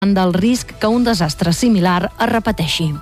del risc que un desastre similar es repeteixi.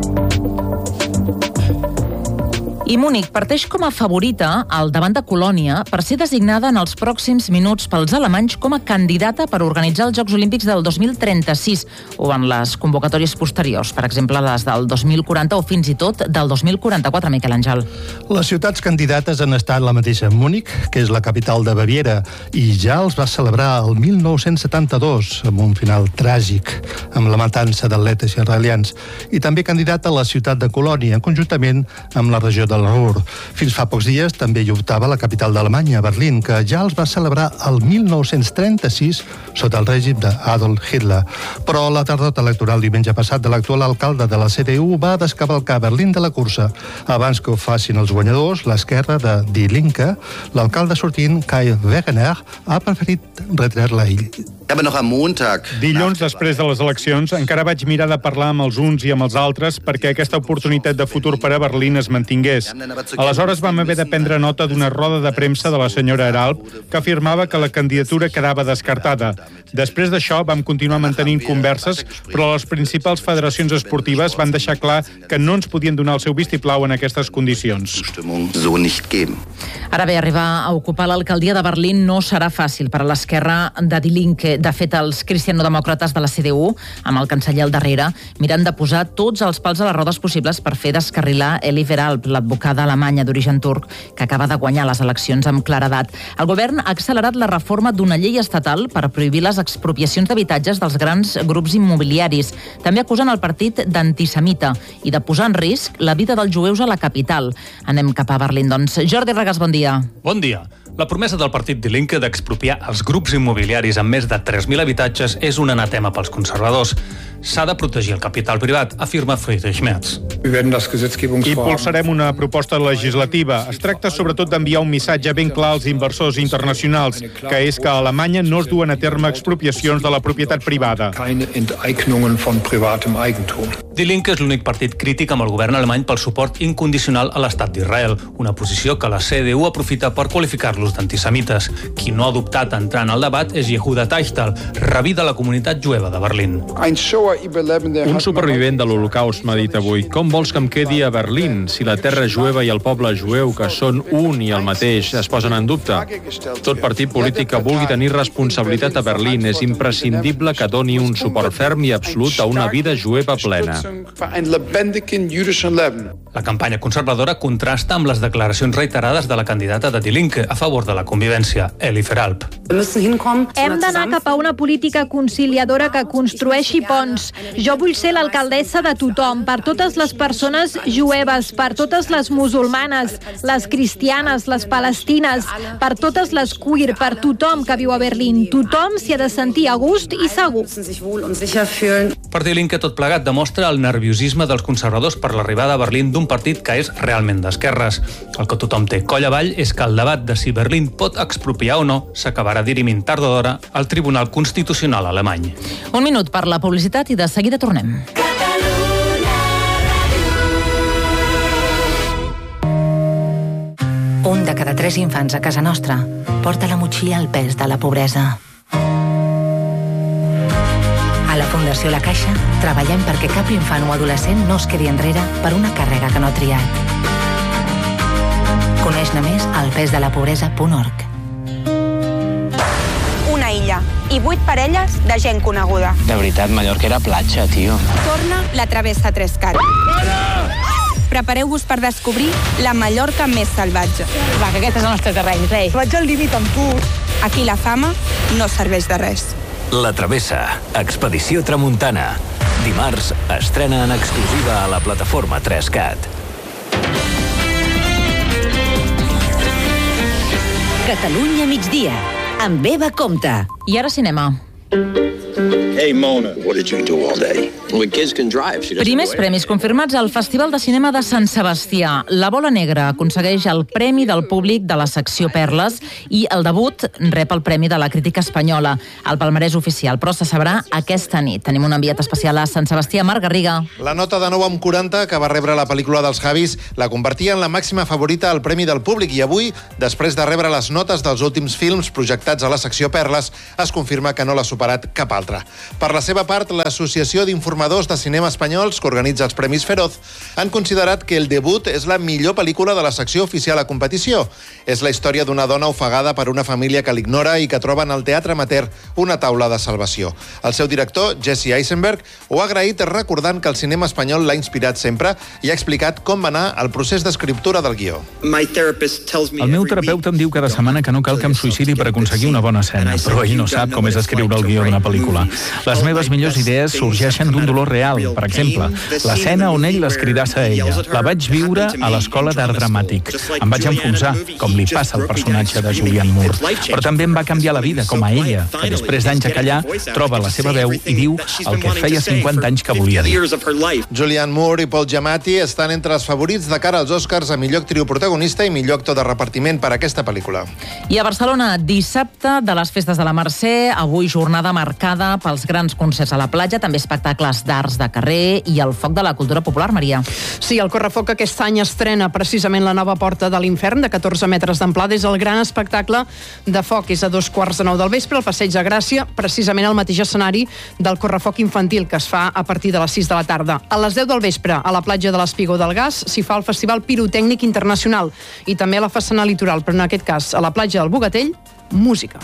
I Múnich parteix com a favorita al davant de Colònia per ser designada en els pròxims minuts pels alemanys com a candidata per organitzar els Jocs Olímpics del 2036 o en les convocatòries posteriors, per exemple les del 2040 o fins i tot del 2044, Miquel Àngel. Les ciutats candidates han estat la mateixa Múnich, que és la capital de Baviera, i ja els va celebrar el 1972 amb un final tràgic, amb la matança d'atletes israelians, i també candidata a la ciutat de Colònia, conjuntament amb la regió de del Ruhr. Fins fa pocs dies també hi optava la capital d'Alemanya, Berlín, que ja els va celebrar el 1936 sota el règim d'Adolf Hitler. Però la derrota electoral diumenge passat de l'actual alcalde de la CDU va descavalcar Berlín de la cursa. Abans que ho facin els guanyadors, l'esquerra de Die Linke, l'alcalde sortint, Kai Wegener, ha preferit retreure-la a ell. Dilluns, després de les eleccions, encara vaig mirar de parlar amb els uns i amb els altres perquè aquesta oportunitat de futur per a Berlín es mantingués. Aleshores vam haver de prendre nota d'una roda de premsa de la senyora Eralp que afirmava que la candidatura quedava descartada. Després d'això vam continuar mantenint converses, però les principals federacions esportives van deixar clar que no ens podien donar el seu vistiplau en aquestes condicions. Ara bé, arribar a ocupar l'alcaldia de Berlín no serà fàcil per a l'esquerra de Die Linke. De fet, els cristianodemòcrates de la CDU, amb el canceller al darrere, miren de posar tots els pals a les rodes possibles per fer descarrilar Eli Veralp, l'advocada alemanya d'origen turc, que acaba de guanyar les eleccions amb claredat. El govern ha accelerat la reforma d'una llei estatal per prohibir les expropiacions d'habitatges dels grans grups immobiliaris. També acusen el partit d'antisemita i de posar en risc la vida dels jueus a la capital. Anem cap a Berlín, doncs. Jordi Regàs, bon dia. Bon dia. La promesa del partit Die Linke d'expropiar els grups immobiliaris amb més de 3.000 habitatges és un anatema pels conservadors. S'ha de protegir el capital privat, afirma Friedrich Merz. Impulsarem una proposta legislativa. Es tracta sobretot d'enviar un missatge ben clar als inversors internacionals, que és que a Alemanya no es duen a terme expropiacions de la propietat privada. Die Linke és l'únic partit crític amb el govern alemany pel suport incondicional a l'estat d'Israel, una posició que la CDU aprofita per qualificar-los d'antisemites. Qui no ha dubtat a entrar en el debat és Yehuda Teichtal, rabí de la comunitat jueva de Berlín. Un supervivent de l'Holocaust m'ha dit avui: com vols que em quedi a Berlín si la terra jueva i el poble jueu, que són un i el mateix, es posen en dubte? Tot partit polític que vulgui tenir responsabilitat a Berlín és imprescindible que doni un suport ferm i absolut a una vida jueva plena. La campanya conservadora contrasta amb les declaracions reiterades de la candidata de Die Linke a favor de la convivència, Eli Veralp. Hem d'anar cap a una política conciliadora que construeixi ponts. Jo vull ser l'alcaldessa de tothom, per totes les persones jueves, per totes les musulmanes, les cristianes, les palestines, per totes les queer, per tothom que viu a Berlín. Tothom s'hi ha de sentir a gust i segur. Per Die Linke tot plegat demostra el nerviosisme dels conservadors per l'arribada a Berlín d'un partit que és realment d'esquerres. El que tothom té coll avall és que el debat de si Berlín pot expropiar o no s'acabarà dirimint tard o d'hora al Tribunal Constitucional alemany. Un minut per la publicitat i de seguida tornem. Un de cada 3 infants a casa nostra porta a la motxilla el pes de la pobresa. A la Fundació La Caixa treballem perquè cap infant o adolescent no es quedi enrere per una càrrega que no ha triat. Coneix-ne més al pesdelapobresa.org. Una illa i 8 parelles de gent coneguda. De veritat, Mallorca era platja, tio. Torna la Travessa Trescat. Prepareu-vos per descobrir la Mallorca més salvatge. Va, que aquest és el nostre terreny, rei. Vaig al límit amb tu. Aquí la fama no serveix de res. La Travessa, expedició tramuntana. Dimarts estrena en exclusiva a la plataforma 3CAT. Catalunya migdia, amb Eva Comte. I ara cinema. Hey, Mona, what did you do all day? Well, kids can drive. Primers premis confirmats al Festival de Cinema de Sant Sebastià. La Bola Negra aconsegueix el premi del públic de la secció Perles i el debut rep el premi de la crítica espanyola. El palmarès oficial, però se sabrà aquesta nit. Tenim un enviat especial a Sant Sebastià, Marc Garriga. La nota de 9,40 que va rebre la pel·lícula dels Javis la convertia en la màxima favorita al premi del públic i avui, després de rebre les notes dels últims films projectats a la secció Perles, es confirma que no l'ha superat cap altre. Per la seva part, l'Associació d'Informadors de Cinema Espanyols, que organitza els Premis Feroz, han considerat que El debut és la millor pel·lícula de la secció oficial a competició. És la història d'una dona ofegada per una família que l'ignora i que troba en el teatre amateur una taula de salvació. El seu director, Jesse Eisenberg, ho ha agraït recordant que el cinema espanyol l'ha inspirat sempre i ha explicat com va anar el procés d'escriptura del guió. El meu terapeuta em diu cada setmana que no cal que em suïcidi per aconseguir una bona escena, però ell no sap com és escriure el guió d'una pel·lícula. Les meves millors idees sorgeixen d'un dolor real. Per exemple, l'escena on ell l'escridassa a ella. La vaig viure a l'escola d'art dramàtic. Em vaig enfonsar, com li passa al personatge de Julianne Moore. Però també em va canviar la vida, com a ella, que després d'anys a callar, troba la seva veu i diu el que feia 50 anys que volia dir. Julianne Moore i Paul Giamatti estan entre els favorits de cara als Oscars a millor actriu protagonista i millor actor de repartiment per a aquesta pel·lícula. I a Barcelona, dissabte de les festes de la Mercè, avui jornada marcada pels grans concerts a la platja, també espectacles d'arts de carrer i el foc de la cultura popular, Maria. Sí, el Correfoc aquest any estrena precisament la nova Porta de l'Infern, de 14 metres d'amplada. És el gran espectacle de foc. És a 9:15 del vespre, al Passeig de Gràcia, precisament al mateix escenari del Correfoc infantil, que es fa a partir de les 6 de la tarda. A les 10 del vespre, a la platja de l'Espigó del Gas, s'hi fa el Festival Pirotècnic Internacional i també a la façana litoral, però en aquest cas a la platja del Bogatell, música.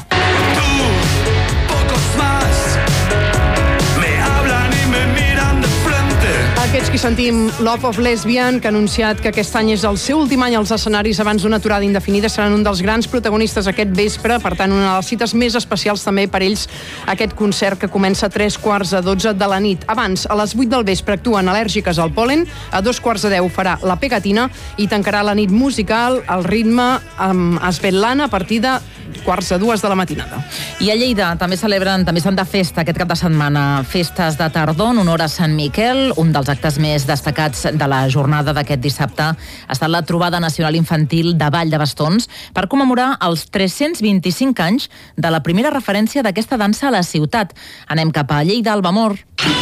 Aquests que sentim Love of Lesbian, que ha anunciat que aquest any és el seu últim any als escenaris abans d'una aturada indefinida, seran un dels grans protagonistes aquest vespre, per tant una de les cites més especials també per ells, aquest concert que comença a 3:15 de la nit. Abans, a les 8 del vespre, actuen Al·lèrgiques al pol·len, a 2:15 farà La Pegatina i tancarà la nit musical al ritme amb Svetlana a partir de 1:15 de la matinada. I a Lleida també estan de festa aquest cap de setmana. Festes de tardor en honor a Sant Miquel. Un dels actes més destacats de la jornada d'aquest dissabte ha estat la trobada nacional infantil de Vall de Bastons per commemorar els 325 anys de la primera referència d'aquesta dansa a la ciutat. Anem cap a Lleida, Alba Mor.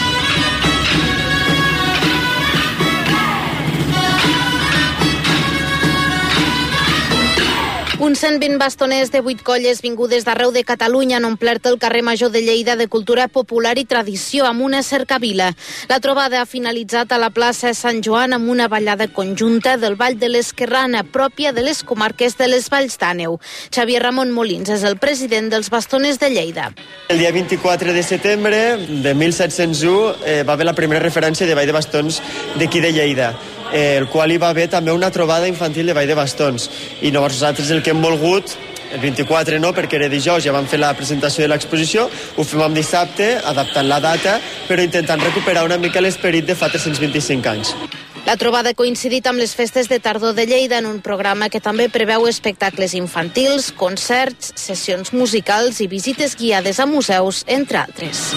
Uns 120 bastoners de 8 colles vingudes d'arreu de Catalunya han omplert el carrer Major de Lleida de cultura popular i tradició amb una cercavila. La trobada ha finalitzat a la plaça Sant Joan amb una ballada conjunta del Ball de l'Esquerrana, pròpia de les comarques de les Valls d'Àneu. Xavier Ramon Molins és el president dels bastoners de Lleida. El dia 24 de setembre de 1701 va haver la primera referència de Vall de Bastons d'aquí de Lleida, el qual hi va haver també una trobada infantil de Vall de Bastons. I llavors nosaltres el que hem volgut, el 24 no, perquè era dijous, ja vam fer la presentació de l'exposició, ho fem amb dissabte, adaptant la data, però intentant recuperar una mica l'esperit de fa 325 anys. La trobada ha coincidit amb les festes de tardor de Lleida en un programa que també preveu espectacles infantils, concerts, sessions musicals i visites guiades a museus, entre altres.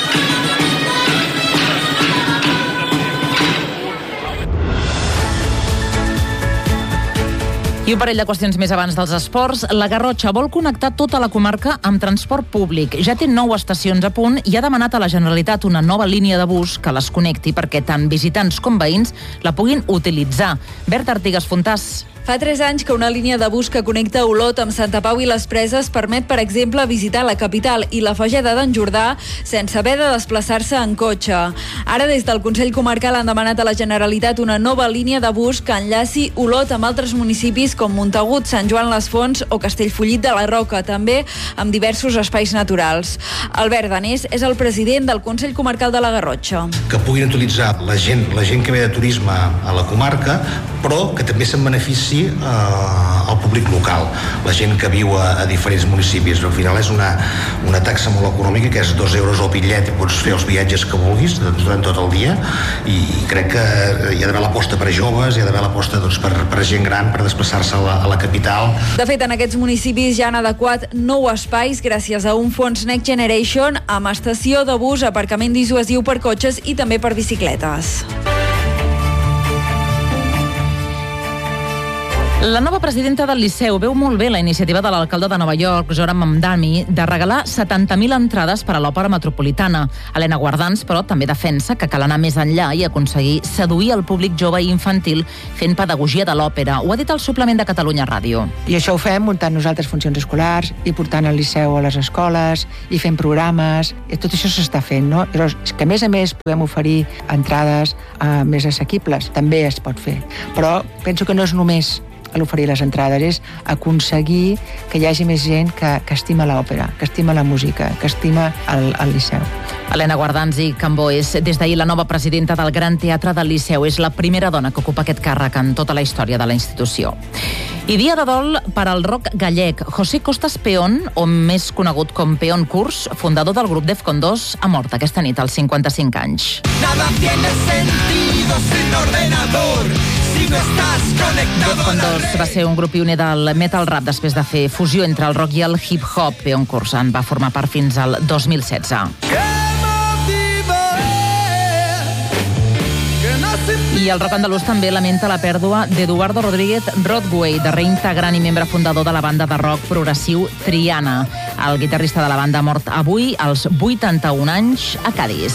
I un parell de qüestions més abans dels esports. La Garrotxa vol connectar tota la comarca amb transport públic. Ja té 9 estacions a punt i ha demanat a la Generalitat una nova línia de bus que les connecti perquè tant visitants com veïns la puguin utilitzar. Berta Artigas Fontàs. Fa 3 anys que una línia de bus que connecta Olot amb Santa Pau i les Preses permet, per exemple, visitar la capital i la Fageda d'en Jordà sense haver de desplaçar-se en cotxe. Ara, des del Consell Comarcal han demanat a la Generalitat una nova línia de bus que enllaci Olot amb altres municipis com Montagut, Sant Joan les Fonts o Castellfollit de la Roca, també amb diversos espais naturals. Albert Danés és el president del Consell Comarcal de la Garrotxa. Que puguin utilitzar la gent que ve de turisme a la comarca, però que també se'n benefici al públic local, la gent que viu a diferents municipis. Al final és una taxa molt econòmica, que és 2 euros al bitllet i pots fer els viatges que vulguis durant tot el dia, i crec que hi ha d'haver l'aposta per a joves, hi ha d'haver l'aposta per gent gran, per desplaçar-se a la capital. De fet, en aquests municipis ja han adequat 9 espais gràcies a un fons Next Generation amb estació de bus, aparcament dissuasiu per cotxes i també per bicicletes. La nova presidenta del Liceu veu molt bé la iniciativa de l'alcalde de Nova York, Zoran Mamdani, de regalar 70.000 entrades per a l'Òpera Metropolitana. Helena Guardans, però, també defensa que cal anar més enllà i aconseguir seduir el públic jove i infantil fent pedagogia de l'òpera. Ho ha dit al suplement de Catalunya Ràdio. I això ho fem muntant nosaltres funcions escolars i portant el Liceu a les escoles i fent programes. I tot això s'està fent, no? Però és que, a més, podem oferir entrades més assequibles. També es pot fer. Però penso que no és només a l'oferir les entrades, és aconseguir que hi hagi més gent que estima l'òpera, que estima la música, que estima el Liceu. Helena Guardans i Cambó és des d'ahir la nova presidenta del Gran Teatre del Liceu. És la primera dona que ocupa aquest càrrec en tota la història de la institució. I dia de dol per al rock gallec. José Costas Peón, o més conegut com Peón Kurs, fundador del grup Defcon 2, ha mort aquesta nit als 55 anys. Nada tiene sentido sin ordenador. Si no estás conectado. Defcon 2 va ser un grup pioner del metal rap després de fer fusió entre el rock i el hip-hop. Peón Kurs en va formar part fins al 2016. I el rock andalús també lamenta la pèrdua d'Eduardo Rodríguez Rodway, darrer integrant i membre fundador de la banda de rock progressiu Triana. El guitarrista de la banda ha mort avui als 81 anys a Cadis.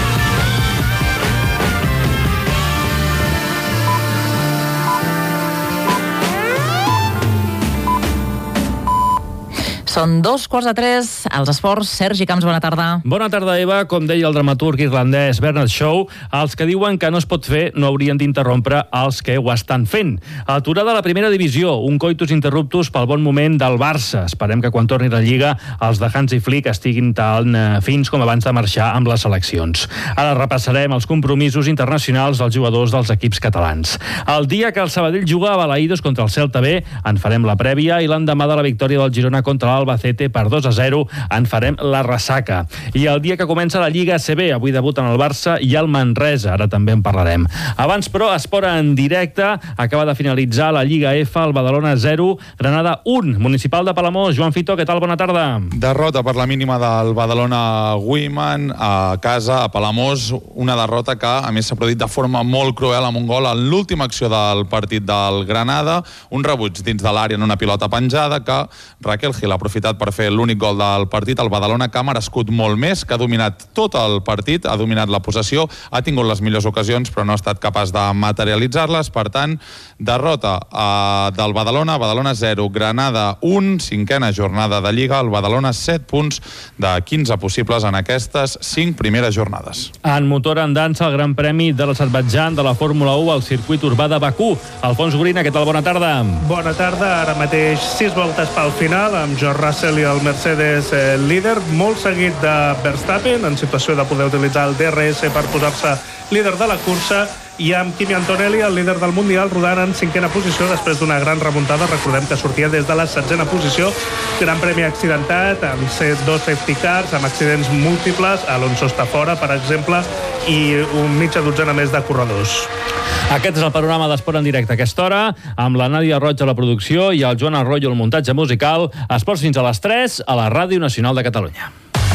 Són 2:15, als esports. Sergi Camps, bona tarda. Bona tarda, Eva. Com deia el dramaturg irlandès Bernard Shaw, els que diuen que no es pot fer no haurien d'interrompre els que ho estan fent. Aturada a la primera divisió, un coitus interruptus pel bon moment del Barça. Esperem que quan torni la Lliga els de Hansi Flick estiguin tan fins com abans de marxar amb les seleccions. Ara repassarem els compromisos internacionals dels jugadors dels equips catalans. El dia que el Sabadell juga a Balaïdos contra el Celta B, en farem la prèvia, i l'endemà de la victòria del Girona contra l'Albacete per 2-0 en farem la ressaca. I el dia que comença la Lliga ACB, avui debuten el Barça i el Manresa, ara també en parlarem. Abans, però, esport en directe. Acaba de finalitzar la Lliga F, el Badalona 0, Granada 1. Municipal de Palamós, Joan Fito, què tal? Bona tarda. Derrota per la mínima del Badalona Women a casa, a Palamós. Una derrota que, a més, s'ha produït de forma molt cruel amb un gol en l'última acció del partit del Granada. Un rebuig dins de l'àrea en una pilota penjada que Raquel Gil ha aprofitat per fer l'únic gol del partit. El Badalona, que ha merescut molt més, que ha dominat tot el partit, ha dominat la possessió, ha tingut les millors ocasions, però no ha estat capaç de materialitzar-les. Per tant, derrota del Badalona, Badalona 0, Granada 1, cinquena jornada de Lliga, el Badalona 7 punts de 15 possibles en aquestes 5 primeres jornades. En motor en dansa, el Gran Premi de l'Azerbaidjan de la Fórmula 1 al circuit urbà de Bakú. Alfons Gorina, què tal? Bona tarda. Bona tarda, ara mateix 6 voltes pel final, amb George Russell i el Mercedes líder, molt seguit de Verstappen, en situació de poder utilitzar el DRS per posar-se líder de la cursa, i amb Kimi Antonelli, el líder del Mundial, rodant en 5a posició després d'una gran remuntada. Recordem que sortia des de la 7a posició. Gran premi accidentat, amb 2 safety cars, amb accidents múltiples. Alonso està fora, per exemple, i mitja dotzena més de corredors. Aquest és el panorama d'Esport en directe a aquesta hora, amb la Nàdia Roig a la producció i el Joan Arroyo al muntatge musical. Esports fins a les 3 a la Ràdio Nacional de Catalunya.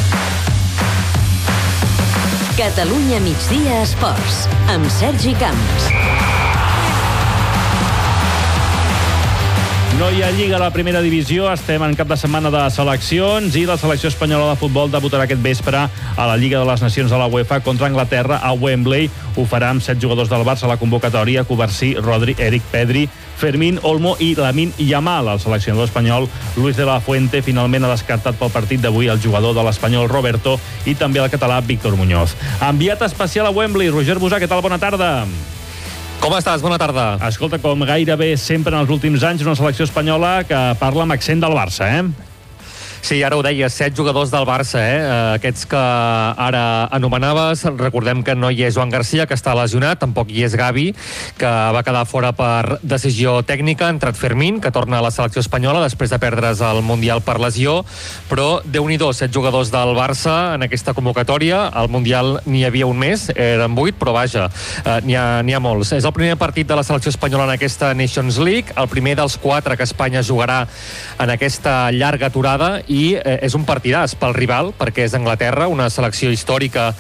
Catalunya migdia Esports, amb Sergi Camps. No hi ha Lliga a la primera divisió, estem en cap de setmana de seleccions i la selecció espanyola de futbol debutarà aquest vespre a la Lliga de les Nacions de la UEFA contra Anglaterra a Wembley. Ho farà amb 7 jugadors del Barça a la convocatòria: Cubarsí, Rodri, Eric, Pedri, Fermín, Olmo i Lamine Yamal. El seleccionador espanyol Luis de la Fuente finalment ha descartat pel partit d'avui el jugador de l'espanyol Roberto i també el català Víctor Muñoz. Enviat especial a Wembley, Roger Busà, què tal? Bona tarda. Com estàs? Bona tarda. Escolta, com gairebé sempre en els últims anys, una selecció espanyola que parla amb accent del Barça, Sí, ara ho deies, 7 jugadors del Barça, aquests que ara anomenaves. Recordem que no hi és Joan Garcia, que està lesionat, tampoc hi és Gavi, que va quedar fora per decisió tècnica. Ha entrat Fermín, que torna a la selecció espanyola després de perdre's el Mundial per lesió, però Déu-n'hi-do, 7 jugadors del Barça en aquesta convocatòria. Al Mundial n'hi havia un més, eren 8, però vaja, n'hi ha molts. És el primer partit de la selecció espanyola en aquesta Nations League, el primer dels 4 que Espanya jugarà en aquesta llarga aturada, i és un partidàs pel rival, perquè és Anglaterra, una selecció històrica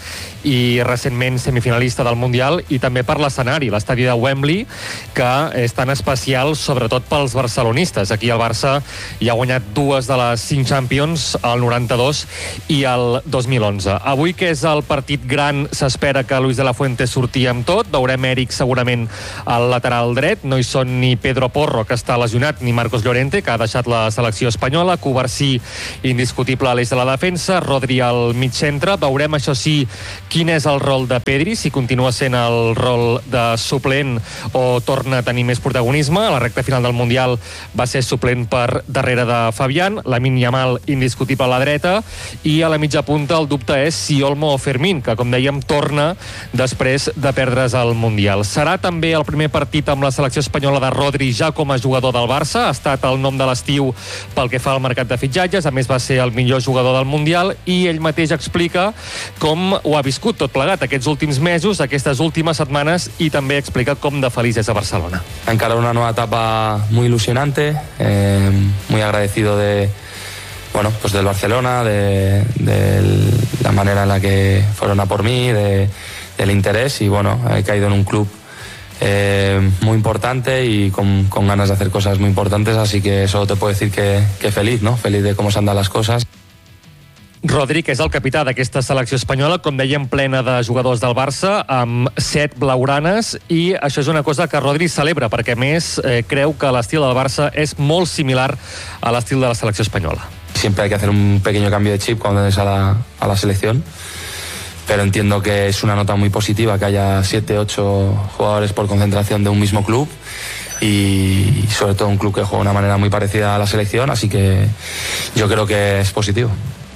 i recentment semifinalista del Mundial, i també per l'escenari, l'estadi de Wembley, que és tan especial sobretot pels barcelonistes. Aquí el Barça ja ha guanyat 2 de les 5 Champions, el 92 i el 2011. Avui, que és el partit gran, s'espera que Luis de la Fuente surti amb tot. Veurem Eric segurament al lateral dret. No hi són ni Pedro Porro, que està lesionat, ni Marcos Llorente, que ha deixat la selecció espanyola. Covarsí, indiscutible a l'eix de la defensa. Rodri al mig centre. Veurem, això sí, quin és el rol de Pedri, si continua sent el rol de suplent o torna a tenir més protagonisme. A la recta final del Mundial va ser suplent per darrere de Fabián. Lamine Yamal, indiscutible a la dreta, i a la mitja punta el dubte és si Olmo o Fermín, que com dèiem torna després de perdre's el Mundial. Serà també el primer partit amb la selecció espanyola de Rodri ja com a jugador del Barça. Ha estat el nom de l'estiu pel que fa al mercat de fitxatges. A més, va ser el millor jugador del Mundial, i ell mateix explica com ho ha viscut tot plegat aquests últims mesos, aquestes últimes setmanes, i també explica com de feliç és a Barcelona. Encarar una nueva etapa muy ilusionante, muy agradecido del Barcelona, de la manera en la que fueron a por mí, del interés, y he caído en un club muy importante y con ganas de hacer cosas muy importantes, así que solo te puedo decir que feliz, ¿no? Feliz de cómo se han dado las cosas. Rodri, que és el capità d'aquesta selecció espanyola, com dèiem, plena de jugadors del Barça, amb 7 blaugranes, i això és una cosa que Rodri celebra, perquè a més creu que l'estil del Barça és molt similar a l'estil de la selecció espanyola. Siempre hay que hacer un pequeño cambio de chip cuando vienes a la selección, pero entiendo que es una nota muy positiva que haya 7, 8 jugadores por concentración de un mismo club, y sobre todo un club que juega de una manera muy parecida a la selección, así que yo creo que es positivo.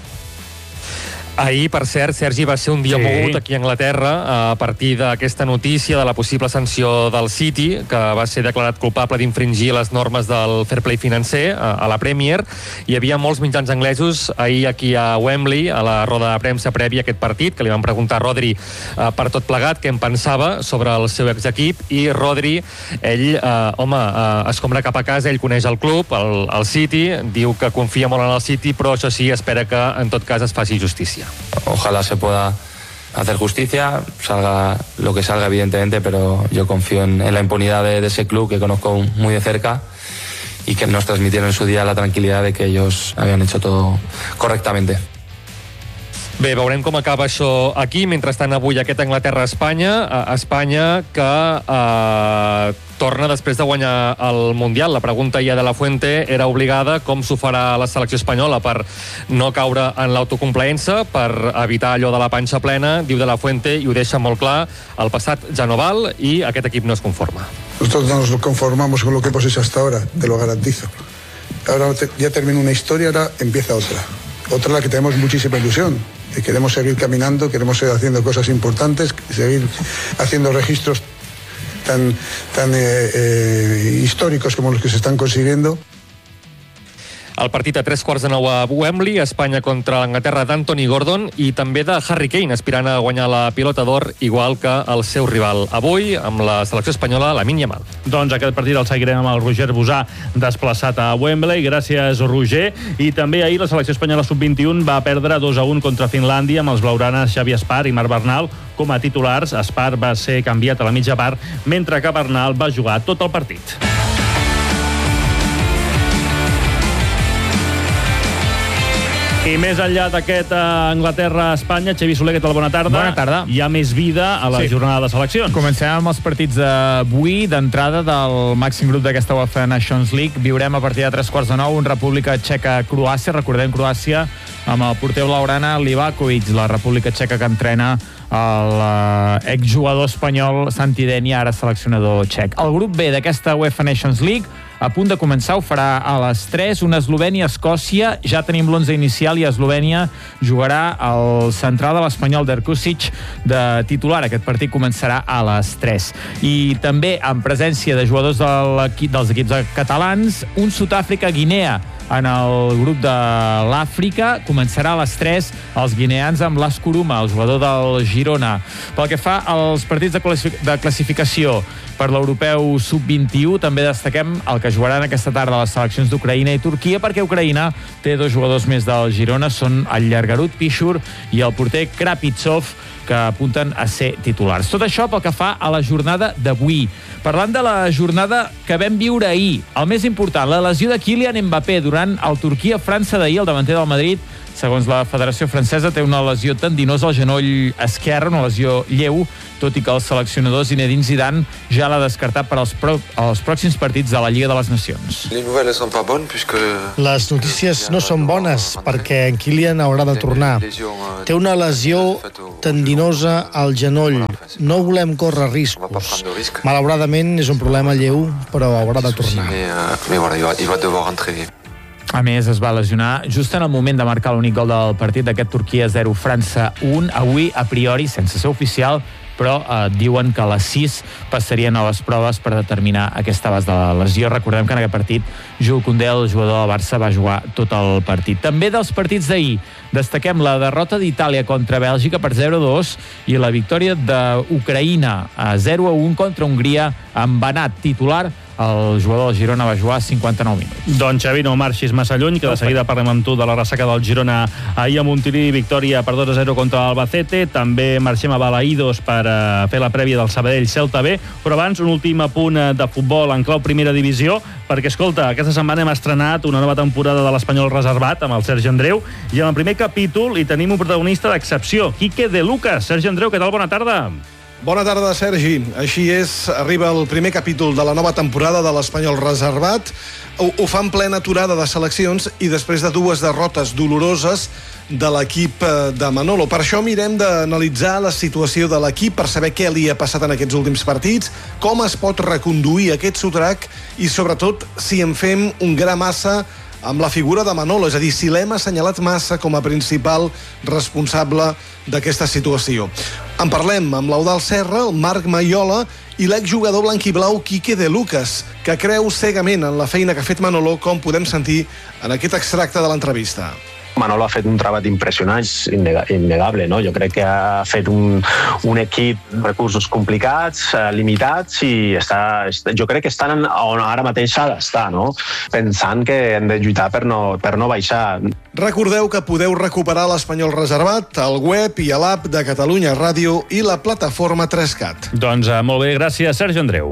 Ahir, per cert, Sergi, va ser un dia mogut aquí a Anglaterra a partir d'aquesta notícia de la possible sanció del City, que va ser declarat culpable d'infringir les normes del fair play financer a la Premier. Hi havia molts mitjans anglesos ahir aquí a Wembley, a la roda de premsa prèvia a aquest partit, que li van preguntar a Rodri per tot plegat què en pensava sobre el seu exequip, i Rodri, ell, escombra cap a casa, ell coneix el club, el City, diu que confia molt en el City, però això sí, espera que en tot cas es faci justícia. Ojalá se pueda hacer justicia, salga lo que salga evidentemente, pero yo confío en la impunidad de ese club que conozco muy de cerca y que nos transmitieron en su día la tranquilidad de que ellos habían hecho todo correctamente. Bé, veurem com acaba això aquí. Mentrestant, avui aquest Anglaterra-Espanya, Espanya que torna després de guanyar el Mundial. La pregunta ja de la Fuente era obligada, com s'ho farà la selecció espanyola per no caure en l'autocomplaença, per evitar allò de la panxa plena. Diu de la Fuente, i ho deixa molt clar, el passat ja no val i aquest equip no es conforma. Nosotros no nos conformamos con lo que hemos hecho hasta ahora, te lo garantizo. Ahora ya termina una historia, ahora empieza otra. Otra la que tenemos muchísima ilusión. Queremos seguir caminando, queremos seguir haciendo cosas importantes, seguir haciendo registros tan históricos como los que se están consiguiendo. El partit a 9:15 a Wembley, Espanya contra l'Anglaterra d'Anthony Gordon, i també de Harry Kane, aspirant a guanyar la Pilota d'Or, igual que el seu rival avui, amb la selecció espanyola, Lamine Yamal. Doncs aquest partit el seguirem amb el Roger Bosà, desplaçat a Wembley. Gràcies, Roger. I també ahir la selecció espanyola sub-21 va perdre 2-1 contra Finlàndia, amb els blaugranes Xavi Espar i Marc Bernal com a titulars. Espar va ser canviat a la mitja part, mentre que Bernal va jugar tot el partit. I més enllà d'aquest Anglaterra-Espanya, Xavi Soler, què tal? Bona tarda. Bona tarda. Hi ha més vida a la jornada de seleccions. Comencem amb els partits d'avui, d'entrada del màxim grup d'aquesta UEFA Nations League. Viurem a partir de 9:15 un República Txeca-Croàcia. Recordem Croàcia amb el porter blaugrana Livakovic, la República Txeca que entrena l'exjugador espanyol Santi Denia, ara seleccionador txec. El grup B d'aquesta UEFA Nations League a punt de començar, ho farà a les 3, una Eslovènia-Escòcia. Ja tenim l'11 inicial i Eslovènia jugarà el central de l'Espanyol d'Erkusic de titular. Aquest partit començarà a les 3. I també amb presència de jugadors dels equips catalans, un Sud-àfrica-Guinea en el grup de l'Àfrica. Començarà a les 3 els guineans amb Las Kuruma, el jugador del Girona. Pel que fa als partits de classificació per l'europeu sub-21, també destaquem el que jugaran aquesta tarda les seleccions d'Ucraïna i Turquia, perquè Ucraïna té dos jugadors més del Girona, són el llargarut Pichur i el porter Krapitsov, que apunten a ser titulars. Tot això pel que fa a la jornada d'avui. Parlant de la jornada que vam viure ahir, el més important, la lesió de Kylian Mbappé durant el Turquia-França d'ahir, el davanter del Madrid, segons la Federació Francesa, té una lesió tendinosa al genoll esquerre, una lesió lleu, tot i que el seleccionador Zinedine Zidane ja l'ha descartat per als pròxims partits de la Lliga de les Nacions. Les notícies no són bones perquè en Kylian haurà de tornar. Té una lesió tendinosa al genoll. No volem córrer riscos. Malauradament és un problema lleu, però haurà de tornar. A més, es va lesionar just en el moment de marcar l'únic gol del partit d'aquest Turquia 0, França 1. Avui, a priori, sense ser oficial, però diuen que a les 6 passarien a les proves per determinar aquest abast de la lesió. Recordem que en aquest partit Jules Koundé, el jugador del Barça, va jugar tot el partit. També dels partits d'ahir destaquem la derrota d'Itàlia contra Bèlgica per 0-2 i la victòria d'Ucraïna a 0-1 contra Hongria amb Banat titular. El jugador del Girona va jugar 59 minuts. Doncs Xavi, no marxis massa lluny, que de seguida parlem amb tu de la ressaca del Girona ahir a Montilivi, victòria per 2-0 contra l'Albacete. També marxem a Balaïdos per fer la prèvia del Sabadell Celta B, però abans un últim apunt de futbol en clau primera divisió, perquè, escolta, aquesta setmana hem estrenat una nova temporada de l'Espanyol Reservat amb el Sergi Andreu, i en el primer capítol hi tenim un protagonista d'excepció, Quique de Lucas. Sergi Andreu, què tal? Bona tarda. Bona tarda, Sergi. Així és, arriba el primer capítol de la nova temporada de l'Espanyol Reservat. Ho fa en plena aturada de seleccions i després de 2 derrotes doloroses de l'equip de Manolo. Per això mirem d'analitzar la situació de l'equip per saber què li ha passat en aquests últims partits, com es pot reconduir aquest sotrac i, sobretot, si en fem un gra massa amb la figura de Manolo, és a dir, si l'hem assenyalat massa com a principal responsable d'aquesta situació. En parlem amb l'Eudald Serra, el Marc Maiola i l'exjugador blanquiblau Quique de Lucas, que creu cegament en la feina que ha fet Manolo, com podem sentir en aquest extracte de l'entrevista. Manolo ha fet un treball impressionant, innegable, no? Jo crec que ha fet un equip de recursos complicats, limitats, i jo crec que estan on ara mateix s'ha d'estar, no? Pensant que hem de lluitar per no baixar. Recordeu que podeu recuperar l'Espanyol Reservat al web i a l'app de Catalunya Ràdio i la plataforma 3CAT. Doncs molt bé, gràcies, Sergi Andreu.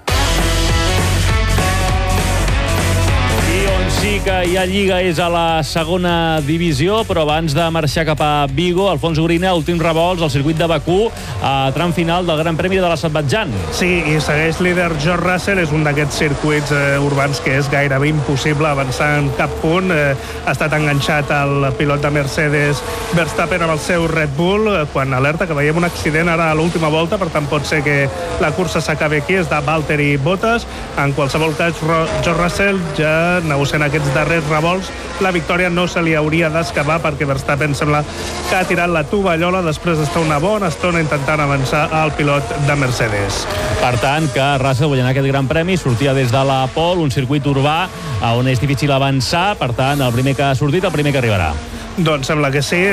Sí que hi ha Lliga, és a la segona divisió, però abans de marxar cap a Vigo, Alfons Gorina, últims revolts al circuit de Bakú, a tram final del Gran Premi de l'Azerbaidjan. Sí, i segueix líder George Russell, és un d'aquests circuits urbans que és gairebé impossible avançar en cap punt. Ha estat enganxat el pilot de Mercedes Verstappen amb el seu Red Bull, quan alerta que veiem un accident ara a l'última volta, per tant pot ser que la cursa s'acabi aquí, és de Valtteri Bottas. En qualsevol cas, George Russell ja negociant aquests darrers revolts, la victòria no se li hauria d'escapar perquè Verstappen sembla que ha tirat la tovallola després d'estar una bona estona intentant avançar al pilot de Mercedes. Per tant, que Russell guanyarà aquest Gran Premi, sortia des de la Pole, un circuit urbà on és difícil avançar, per tant, el primer que ha sortit, el primer que arribarà. Doncs sembla que sí.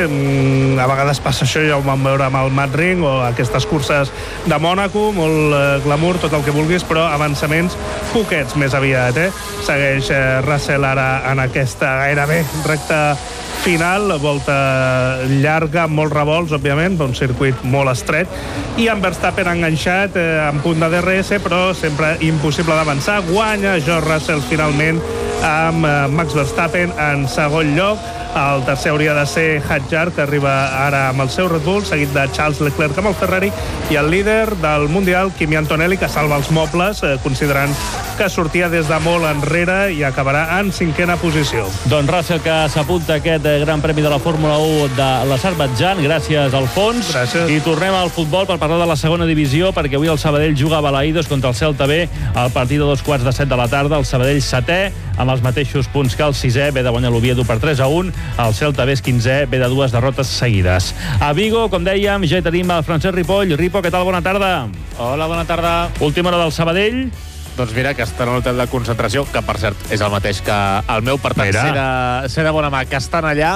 A vegades passa això, ja ho vam veure amb el Mad Ring o aquestes curses de Mònaco, molt glamour, tot el que vulguis, però avançaments poquets més aviat, Segueix Russell ara en aquesta gairebé recta final, volta llarga, amb molts revolts, òbviament, un circuit molt estret, i en Verstappen enganxat en punt de DRS, però sempre impossible d'avançar. Guanya George Russell finalment amb Max Verstappen en segon lloc. El tercer hauria de ser Hadjar, que arriba ara amb el seu Red Bull, seguit de Charles Leclerc amb el Ferrari, i el líder del Mundial, Kimi Antonelli, que salva els mobles, considerant que sortia des de molt enrere i acabarà en 5a posició. Doncs Russell, que s'apunta aquest Gran Premi de la Fórmula 1 de l'Azerbaidjan. Gràcies, Alfons. Gràcies. I tornem al futbol per parlar de la segona divisió, perquè avui el Sabadell juga a Balaïdos contra el Celta B al partit de 2:15 de la tarda. El Sabadell 7è, amb els mateixos punts que el 6è, ve de guanyar l'Oviedo per 3-1. El Celta B és 15è, ve de 2 derrotes seguides. A Vigo, com dèiem, ja hi tenim el Francesc Ripoll. Ripo, què tal? Bona tarda. Hola, bona tarda. Última hora del Sabadell. Doncs mira, que estan a l'hotel de concentració, que per cert és el mateix que el meu, per tant, ser de bona mà, que estan allà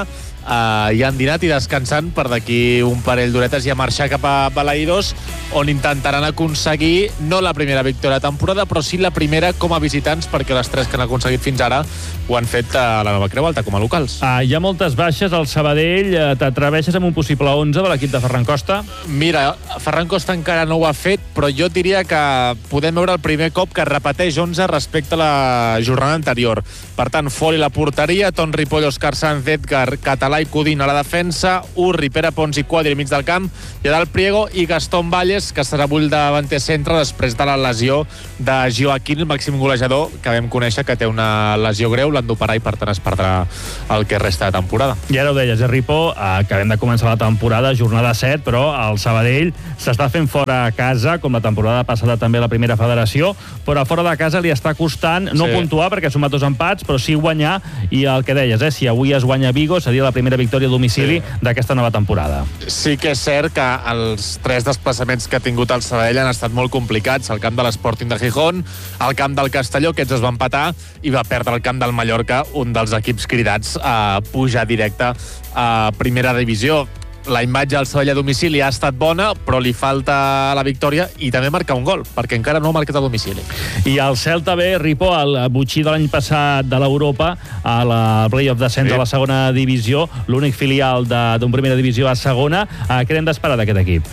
i han dinat i descansant per d'aquí un parell d'horetes i a marxar cap a Balaïdos, on intentaran aconseguir no la primera victòria de temporada, però sí la primera com a visitants, perquè les 3 que han aconseguit fins ara ho han fet a la Nova Creu Alta com a locals. Hi ha moltes baixes al Sabadell. T'atreveixes amb un possible 11 de l'equip de Ferran Costa? Mira, Ferran Costa encara no ho ha fet, però jo diria que podem veure el primer cop que repeteix 11 respecte a la jornada anterior. Per tant, Foli la porteria, Ton Ripoll, Òscar Sanz, Edgar, Català i Codina a la defensa, Urri, Pere Pons i Quadri al mig del camp, i a dalt Priego i Gastón Valles, que serà bull davanter centre després de la lesió de Joaquín, el màxim golejador, que vam conèixer que té una lesió greu, l'han d'operar i per tant es perdrà el que resta de temporada. I ara ho deies, Ripo, acabem de començar la temporada, jornada 7, però el Sabadell s'està fent fora a casa, com la temporada passada també la primera federació, però a fora de casa li està costant no puntuar perquè ha sumat 2 empats, però sí guanyar, i el que deies, si avui es guanya Vigo, seria la primera victòria a domicili d'aquesta nova temporada. Sí que és cert que els 3 desplaçaments que ha tingut el Sabadell han estat molt complicats, el camp de l'Sporting de Gijón, el camp del Castelló, aquests es van empatar, i va perdre el camp del Mallorca, un dels equips cridats a pujar directe a primera divisió. La imatge del Sabadell a domicili ha estat bona, però li falta la victòria i també marcar un gol, perquè encara no ha marcat a domicili. I el Celta B, Ripo, el botxí de l'any passat de l'Europa, a la play-off descens de la segona divisió, l'únic filial d'un primera divisió a segona. Què hem d'esperar d'aquest equip?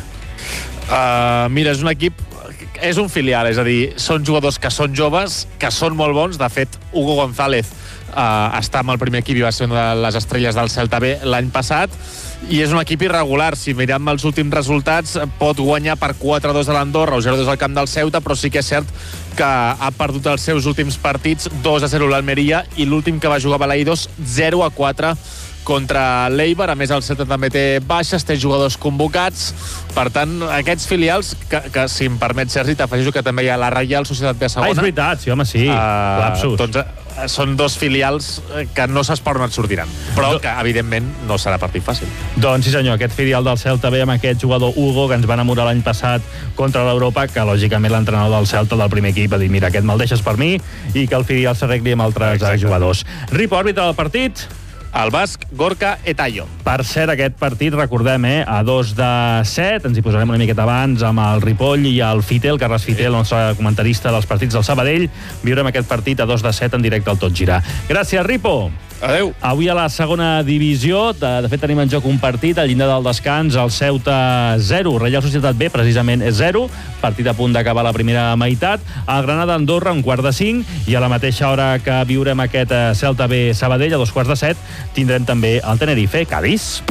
Mira, és un equip, és un filial, és a dir, són jugadors que són joves, que són molt bons. De fet, Hugo González està amb el primer equip i va ser una de les estrelles del Celta B l'any passat, i és un equip irregular. Si mirem els últims resultats, pot guanyar per 4-2 a l'Andorra o 0-2 al camp del Ceuta, però sí que és cert que ha perdut els seus últims partits, 2-0 l'Almeria, i l'últim que va jugar a Balaïdos, 0-4 contra l'Eibar. A més, el Celta també té baixes, té jugadors convocats. Per tant, aquests filials, que si em permet, Sergi, t'afegeixo que també hi ha la Reial Societat B a segona. És veritat, sí, home, sí. Lapsus. Doncs són 2 filials que no s'espera on et sortiran, però que, evidentment, no serà partit fàcil. Doncs sí, senyor, aquest filial del Celta B amb aquest jugador Hugo, que ens va enamorar l'any passat contra l'Europa, que lògicament l'entrenador del Celta del primer equip va dir, mira, aquest me'l deixes per mi, i que el filial s'arregli amb altres jugadors. Ripo, àrbitre del partit? El basc Gorka Etayo. Per cert, aquest partit, recordem, a 2-7, ens hi posarem una miqueta abans amb el Ripoll i el Fite, el Carles Fite, el nostre comentarista dels partits del Sabadell. Viurem aquest partit a 2-7 en directe al Tot Girar. Gràcies, Ripo. Adéu. Avui a la segona divisió, de fet tenim en joc un partit, al llindar del descans, el Ceuta 0, Reial Societat B precisament és 0, partit a punt d'acabar la primera meitat, el Granada Andorra un 4:05, i a la mateixa hora que viurem aquest Celta B Sabadell, a 2:15, tindrem també el Tenerife Cádiz.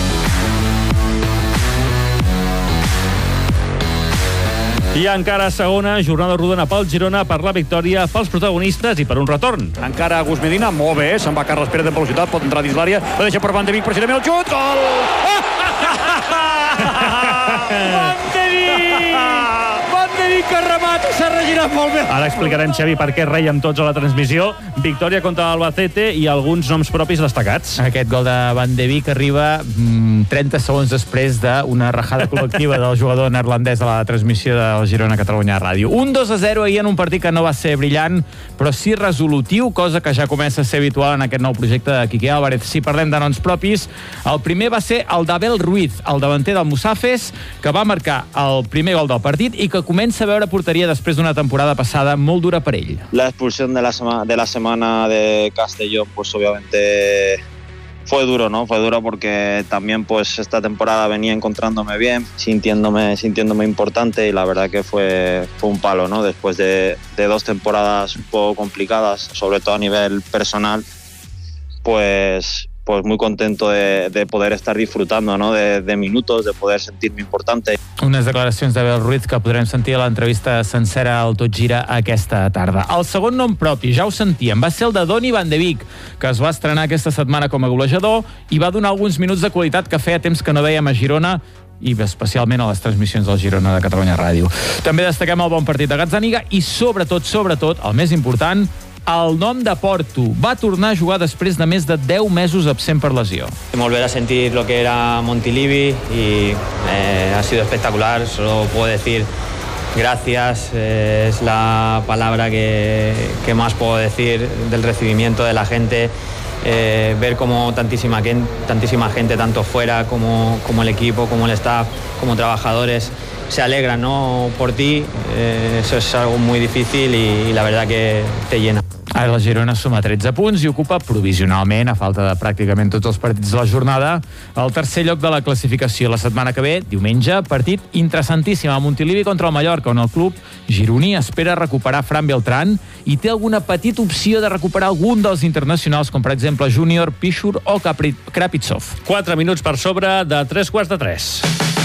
I encara segona jornada rodona pel Girona, per la victòria, pels protagonistes i per un retorn. Encara Gus Medina, molt bé, se'n va Carles Pérez de velocitat, pot entrar dins l'àrea, la deixa per Van de Beek, precisament el xut, gol! Van de Beek que remata, s'ha regirat molt bé. Ara explicarem, Xavi, per què reiem tots a la transmissió. Victòria contra l'Albacete i alguns noms propis destacats. Aquest gol de Van de Beek arriba 30 segons després d'una rajada col·lectiva del jugador neerlandès a la transmissió del Girona Catalunya Ràdio. Un 2-0 ahir en un partit que no va ser brillant, però sí resolutiu, cosa que ja comença a ser habitual en aquest nou projecte de Quique Álvarez. Si parlem de noms propis, el primer va ser el d'Abel Ruiz, el davanter del Musafes, que va marcar el primer gol del partit i que comença a veure porteria després d'una temporada passada molt dura per ell. La expulsión de la semana de Castellón, pues obviamente fue duro, ¿no? Fue duro porque también pues esta temporada venía encontrándome bien, sintiéndome importante, y la verdad que fue un palo, ¿no? Después de 2 temporadas un poco complicadas, sobre todo a nivel personal, pues muy contento de poder estar disfrutando, ¿no? de minutos, de poder sentirme importante. Unes declaracions d'Abel Ruiz que podrem sentir a l'entrevista sencera al Tot Gira aquesta tarda. El segon nom propi, ja ho sentíem, va ser el de Donny Van de Beek, que es va estrenar aquesta setmana com a golejador i va donar alguns minuts de qualitat que feia temps que no veiem a Girona, i especialment a les transmissions del Girona de Catalunya Ràdio. També destaquem el bon partit de Gazzaniga i sobretot, el més important, el nom de Porto. Va tornar a jugar després de més de 10 mesos absent per lesió. Volver a sentir lo que era Montilivi y ha sido espectacular. Solo puedo decir gracias, es la palabra que más puedo decir del recibimiento de la gente. ver como tantísima gente, tanto fuera como el equipo, como el staff, como trabajadores, se alegran, ¿no?, por ti. Eso es algo muy difícil y la verdad que te llena. Ara la Girona suma 13 punts i ocupa provisionalment, a falta de pràcticament tots els partits de la jornada, el tercer lloc de la classificació. La setmana que ve, diumenge, partit interessantíssim a Montilivi contra el Mallorca, on el club gironí espera recuperar Fran Beltrán i té alguna petita opció de recuperar algun dels internacionals, com per exemple Júnior, Pichur o Krapitsov. 4 minuts per sobre de 3:45.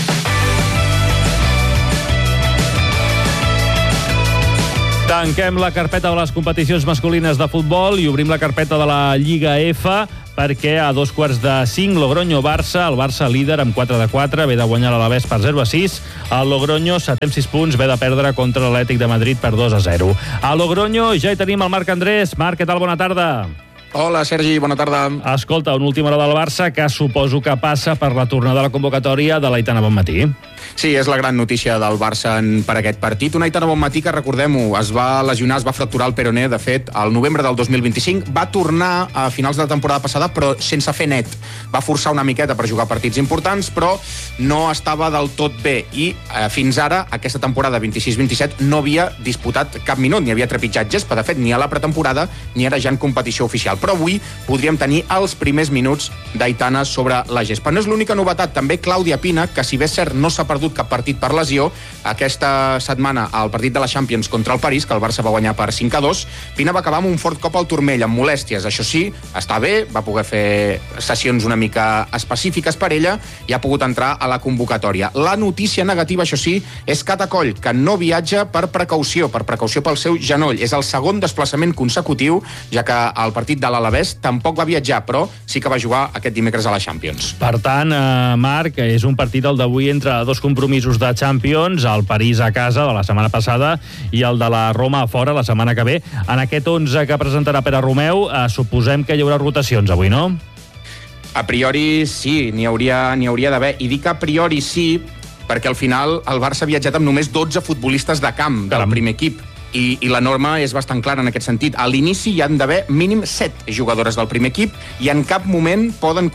Tanquem la carpeta de les competicions masculines de futbol i obrim la carpeta de la Lliga F, perquè a 2:45 Logroño-Barça, el Barça líder amb 4-4, ve de guanyar l'Alavés per 0-6, el Logroño, 7 amb 6 punts, ve de perdre contra l'Atlètic de Madrid per 2-0. A Logroño ja hi tenim el Marc Andrés. Marc, què tal? Bona tarda. Hola, Sergi, bona tarda. Escolta, una última hora del Barça que suposo que passa per la tornada a la convocatòria de l'Aitana Bonmatí. Sí, és la gran notícia del Barça per aquest partit. Un Aitana Bonmatí que, recordem-ho, es va lesionar, es va fracturar el peroné, de fet, al novembre del 2025. Va tornar a finals de la temporada passada, però sense fer net. Va forçar una miqueta per jugar partits importants, però no estava del tot bé. I fins ara, aquesta temporada 26-27, no havia disputat cap minut, ni havia trepitjat gespa. De fet, ni a la pretemporada, ni ara ja en competició oficial. Però avui podríem tenir els primers minuts d'Aitana sobre la gespa. No és l'única novetat, també Clàudia Pina, que si bé és cert no s'ha perdut cap partit per lesió, aquesta setmana al partit de la Champions contra el París, que el Barça va guanyar per 5-2, Pina va acabar amb un fort cop al turmell, amb molèsties. Això sí, està bé, va poder fer sessions una mica específiques per ella i ha pogut entrar a la convocatòria. La notícia negativa, això sí, és Cata Coll, que no viatja per precaució pel seu genoll. És el segon desplaçament consecutiu, ja que el partit de l'Alavés tampoc va viatjar, però sí que va jugar aquest dimecres a la Champions. Per tant, Marc, és un partit el d'avui entre dos compromisos de Champions, el París a casa de la setmana passada i el de la Roma a fora la setmana que ve. En aquest 11 que presentarà Pere Romeu, suposem que hi haurà rotacions avui, no? A priori sí, n'hi hauria d'haver. I dic a priori sí, perquè al final el Barça ha viatjat amb només 12 futbolistes de camp del primer equip. I la norma és bastant clara en aquest sentit. A l'inici hi han d'haver mínim 7 jugadores del primer equip i en cap moment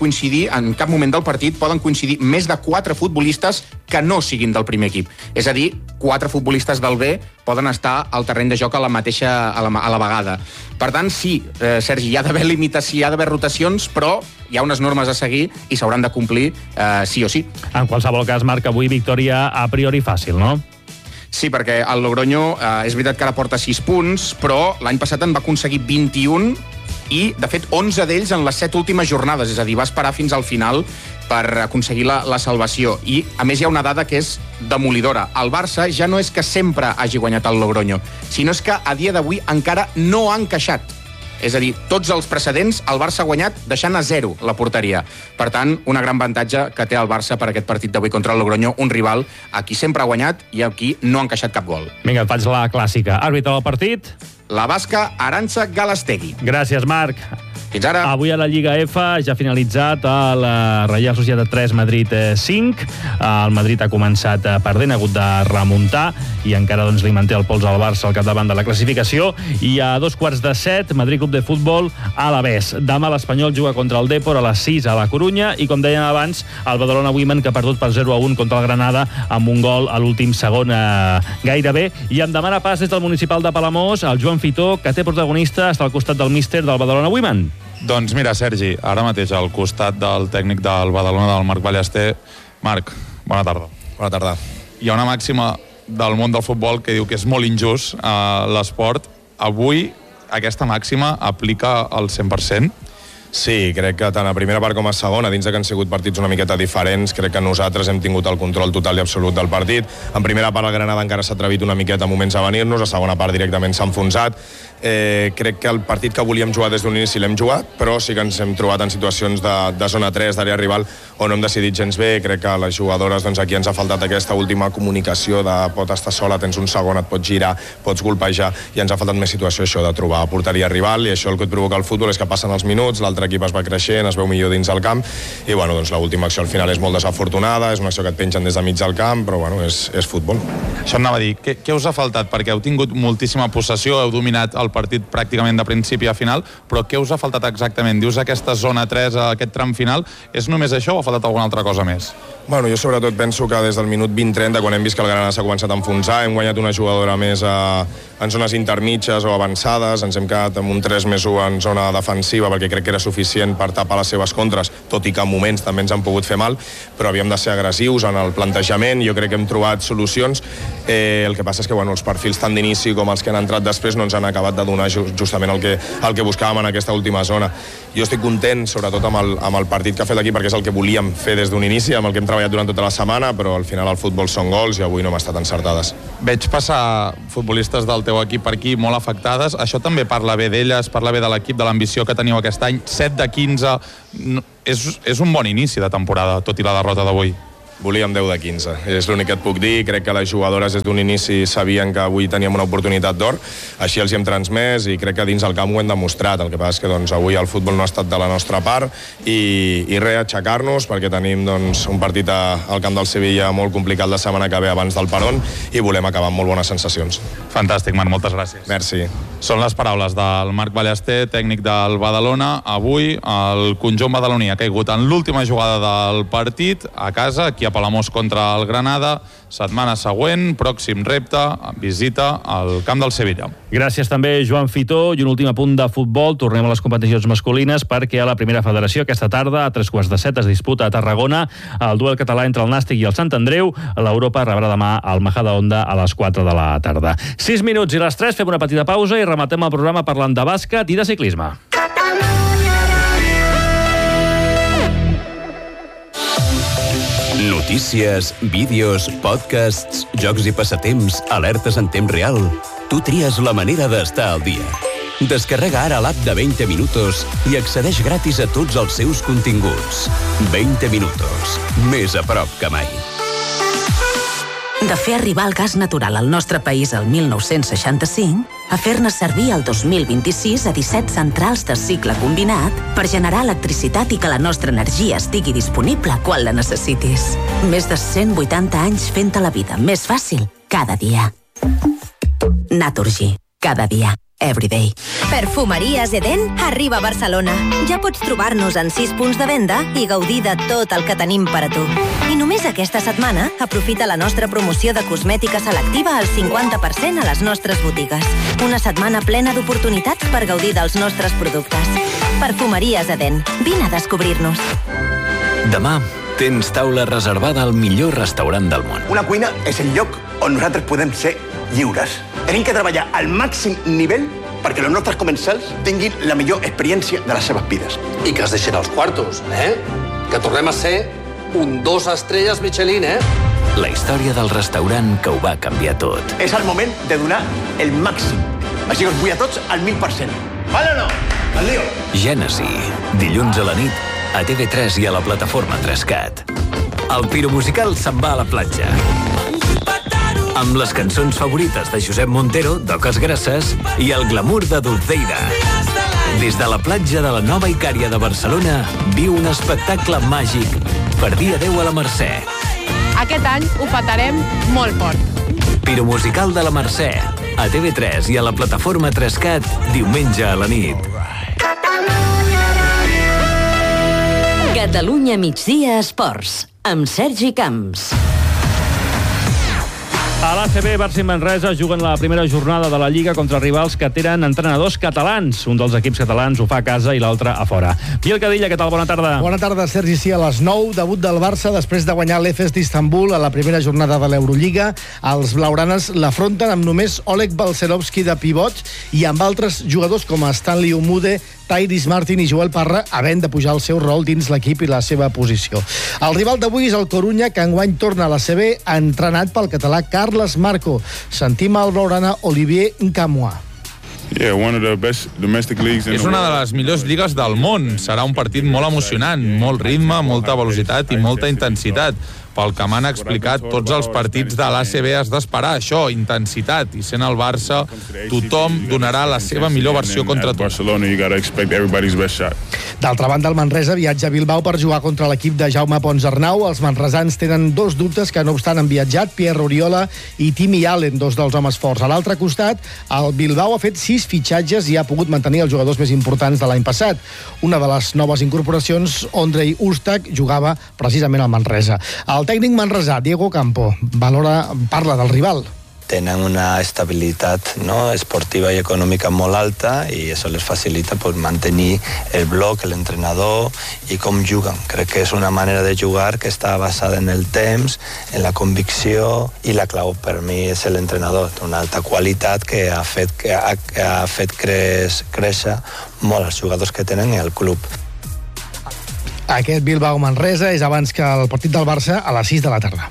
del partit poden coincidir més de 4 futbolistes que no siguin del primer equip. És a dir, 4 futbolistes del B poden estar al terreny de joc a la vegada. Per tant, sí, Sergi, hi ha d'haver limitació, hi ha d'haver rotacions, però hi ha unes normes a seguir i s'hauran de complir sí o sí. En qualsevol cas, Marc, avui victòria a priori fàcil, no? Sí, perquè el Logroño és veritat que ara porta 6 punts, però l'any passat en va aconseguir 21 i, de fet, 11 d'ells en les 7 últimes jornades, és a dir, va esperar fins al final per aconseguir la salvació. I, a més, hi ha una dada que és demolidora. El Barça ja no és que sempre hagi guanyat el Logroño, sinó és que a dia d'avui encara no ha encaixat. És a dir, tots els precedents el Barça ha guanyat deixant a 0 la porteria. Per tant, un gran avantatge que té el Barça per aquest partit d'avui contra el Logroño, un rival a qui sempre ha guanyat i a qui no ha encaixat cap gol. Vinga, et faig la clàssica. Àrbitre del partit? La basca Arantxa Galastegui. Gràcies, Marc. Fins ara. Avui a la Lliga F ja ha finalitzat el Reial Societat 3, Madrid 5. El Madrid ha començat perdent, ha hagut de remuntar i encara li manté el pols al Barça al capdavant de la classificació. I a 2:45, Madrid Club de Futbol Alavés. Demà l'Espanyol juga contra el Depor a les 6 a la Corunya i, com deien abans, el Badalona Women, que ha perdut per 0-1 contra el Granada amb un gol a l'últim segon gairebé. I em demana pas des del municipal de Palamós el Joan Fitó, que té protagonista, està al costat del míster del Badalona Women. Doncs mira, Sergi, ara mateix al costat del tècnic del Badalona, del Marc Ballester. Marc, bona tarda. Bona tarda. Hi ha una màxima del món del futbol que diu que és molt injust l'esport. Avui aquesta màxima aplica al 100%? Sí, crec que tant a primera part com a segona, dins que han sigut partits una miqueta diferents, crec que nosaltres hem tingut el control total i absolut del partit. En primera part el Granada encara s'ha atrevit una miqueta a moments a venir-nos, a segona part directament s'ha enfonsat. Crec que el partit que volíem jugar des d'un inici l'hem jugat, però sí que ens hem trobat en situacions de zona 3, d'àrea rival, on no hem decidit gens bé. Crec que a les jugadores, aquí ens ha faltat aquesta última comunicació de pot estar sola, tens un segon, et pots girar, pots golpejar, i ens ha faltat més situació això de trobar porteria rival, i això el que et provoca el futbol és que passen els minuts, l'altre l'altre equip es va creixent, es veu millor dins del camp, i bueno, doncs l'última acció al final és molt desafortunada, és una acció que et pengen des de mig del camp, però bueno, és futbol. Això anava a dir, què us ha faltat? Perquè heu tingut moltíssima possessió, heu dominat el partit pràcticament de principi a final, però què us ha faltat exactament? Dius aquesta zona 3, aquest tram final, és només això o ha faltat alguna altra cosa més? Bueno, jo sobretot penso que des del minut 20-30, quan hem vist que el Granada s'ha començat a enfonsar, hem guanyat una jugadora més en zones intermitges o avançades, ens hem quedat amb un 3+1 en zona defensiva perquè crec que era suficient per tapar les seves contres, tot i que en moments també ens han pogut fer mal, però havíem de ser agressius en el plantejament, jo crec que hem trobat solucions, el que passa és que bueno, els perfils tant d'inici com els que han entrat després no ens han acabat de donar justament el que buscàvem en aquesta última zona. Jo estic content, sobretot amb el partit que ha fet l'equip, perquè és el que volíem fer des d'un inici, amb el que hem treballat durant tota la setmana, però al final el futbol són gols i avui no hem estat encertades. Veig passar futbolistes del teu equip per aquí molt afectades. Això també parla bé d'elles, parla bé de l'equip, de l'ambició que teniu aquest any. 7 de 15, és un bon inici de temporada, tot i la derrota d'avui. Volíem 10 de 15, és l'únic que et puc dir. Crec que les jugadores des d'un inici sabien que avui teníem una oportunitat d'or, així els hi hem transmès i crec que dins el camp ho hem demostrat. El que passa és que doncs, avui el futbol no ha estat de la nostra part i res, aixecar-nos perquè tenim doncs, un partit al camp del Sevilla molt complicat la setmana que ve abans del Perón i volem acabar amb molt bones sensacions. Fantàstic, Marc, moltes gràcies. Merci. Són les paraules del Marc Ballester, tècnic del Badalona. Avui el conjunt badaloní ha caigut en l'última jugada del partit a casa, aquí a Palamós contra el Granada. Setmana següent, pròxim repte, visita al camp del Sevilla. Gràcies també, Joan Fitó. I un últim apunt de futbol. Tornem a les competicions masculines perquè a la primera federació aquesta tarda a 7:15 es disputa a Tarragona el duel català entre el Nàstic i el Sant Andreu. L'Europa rebrà demà al Majadahonda a les 4 de la tarda. 6 minuts i les 3, fem una petita pausa i rematem el programa parlant de bàsquet i de ciclisme. Notícies, vídeos, podcasts, jocs i passatemps, alertes en temps real. Tu tries la manera d'estar al dia. Descarrega ara l'app de 20 Minutos i accedeix gratis a tots els seus continguts. 20 Minutos, més a prop que mai. De fer arribar el gas natural al nostre país el 1965 a fer-ne servir el 2026 a 17 centrals de cicle combinat per generar electricitat i que la nostra energia estigui disponible quan la necessitis. Més de 180 anys fent-te la vida més fàcil cada dia. Naturgy. Cada dia. Everyday. Perfumeries Eden arriba a Barcelona. Ja pots trobar-nos en 6 punts de venda i gaudir de tot el que tenim per a tu. I només aquesta setmana aprofita la nostra promoció de cosmètica selectiva al 50% a les nostres botigues. Una setmana plena d'oportunitats per gaudir dels nostres productes. Perfumeries Eden. Vine a descobrir-nos. Demà tens taula reservada al millor restaurant del món. Una cuina és el lloc on nosaltres podem ser lliures. Tenim que treballar al màxim nivell perquè els nostres comensals tinguin la millor experiència de les seves vides. I que es deixen els quartos, Que tornem a ser un 2 estrelles Michelin, La història del restaurant que ho va canviar tot. És el moment de donar el màxim. Així que us vull a tots al 1000%. Vale o no? El lío. Gènesi, dilluns a la nit, a TV3 i a la plataforma 3CAT. El piromusical se'n va a la platja. Amb les cançons favorites de Josep Montero, d'Oques Grasses, i el glamour de Dulceida. Des de la platja de la Nova Icària de Barcelona, viu un espectacle màgic per dir adeu a la Mercè. Aquest any ho petarem molt fort. Piromusical de la Mercè, a TV3 i a la plataforma 3CAT, diumenge a la nit. Catalunya migdia esports, amb Sergi Camps. A l'ACB, Barça i Manresa juguen la primera jornada de la Lliga contra rivals que tenen entrenadors catalans. Un dels equips catalans ho fa a casa i l'altre a fora. Biel Cadilla, què tal? Bona tarda. Bona tarda, Sergi. Sí, a les 9, debut del Barça després de guanyar l'Efes d'Istanbul a la primera jornada de l'Eurolliga. Els blaugranes l'afronten amb només Oleg Balcerovski de pivot i amb altres jugadors com Stanley Umude, Tyrese Martin i Joel Parra havent de pujar el seu rol dins l'equip i la seva posició. El rival d'avui és el Corunya, que enguany torna a l'ACB entrenat pel català Carles Marco. Sentim el blaugrana Olivier Nkamhoua. És una de les millors lligues del món. Serà un partit molt emocionant, molt ritme, molta velocitat i molta intensitat. pel que m'han explicat, tots els partits de l'ACB has d'esperar això, intensitat, i sent el Barça, tothom donarà la seva millor versió contra tu. D'altra banda, el Manresa viatja a Bilbao per jugar contra l'equip de Jaume Ponsarnau. Els manresans tenen 2 dubtes que, no obstant, han viatjat: Pierre Oriola i Timmy Allen, 2 dels homes forts. A l'altre costat, el Bilbao ha fet 6 fitxatges i ha pogut mantenir els jugadors més importants de l'any passat. Una de les noves incorporacions, Ondrej Ustak, jugava precisament al Manresa. El tècnic manresà, Diego Campo, parla del rival. Tenen una estabilitat, no, esportiva i econòmica molt alta i això les facilita mantenir el bloc, l'entrenador i com juguen. Crec que és una manera de jugar que està basada en el temps, en la convicció, i la clau per mi és l'entrenador. Una alta qualitat que ha fet créixer molt els jugadors que tenen al club. Aquest Bilbao-Manresa és abans que el partit del Barça a les 6 de la tarda.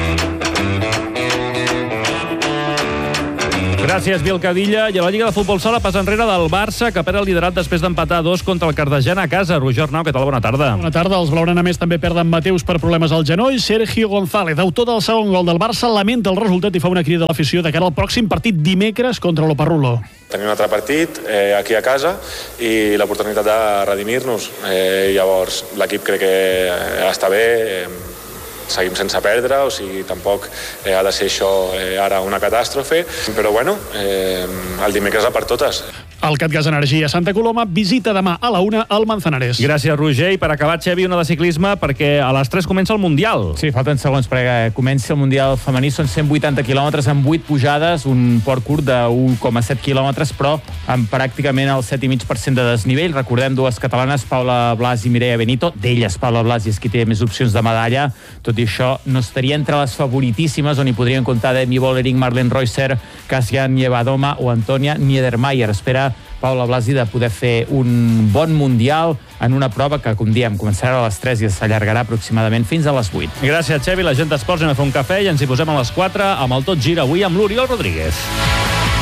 Gràcies, Biel Cadilla. I a la Lliga de Futbol Sala, pas enrere del Barça, que perd el liderat després d'empatar 2 contra el Cartagena a casa. Roger Arnau, què tal? Bona tarda. Bona tarda. Els blaugrana més també perden Mateus per problemes al genoll. Sergio González, autor del segon gol del Barça, lamenta el resultat i fa una crida a l'afició de cara al pròxim partit dimecres contra l'Oparrulo. Tenim un altre partit aquí a casa i l'oportunitat de redimir-nos. Llavors, l'equip crec que està bé, seguim sense perdre, o sigui, tampoc ha de ser això ara una catàstrofe, però bueno, el dimecres a per totes. El Catgas Energia Santa Coloma visita demà a la 1 al Manzanares. Gràcies, Roger. I per acabar, Xevi, una de ciclisme, perquè a les 3 comença el Mundial. Sí, falten segons perquè comenci el Mundial femení. Són 180 quilòmetres amb 8 pujades, un port curt de 1,7 quilòmetres, però amb pràcticament el 7,5% de desnivell. Recordem, 2 catalanes, Paula Blas i Mireia Benito. D'elles, Paula Blas és qui té més opcions de medalla. Tot i això, no estaria entre les favoritíssimes, on hi podrien comptar Demi Vollering, Marlene Reusser, Cassian Nievadoma o Antonia Niedermayer. Espera Paula Blasi de poder fer un bon Mundial en una prova que, com diem, començarà a les 3 i s'allargarà aproximadament fins a les 8. Gràcies, Xevi. La gent d'Esports, anem a fer un cafè i ens hi posem a les 4 amb el Tot Gira avui amb l'Oriol Rodríguez.